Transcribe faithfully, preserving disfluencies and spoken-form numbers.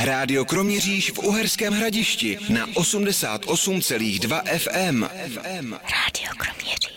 Rádio Kroměříž v Uherském Hradišti na osmdesát osm celá dva F M. Rádio Kroměříž.